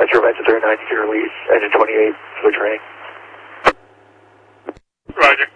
Metro Vents 39, 0 lead, engine 28, switch range. Roger.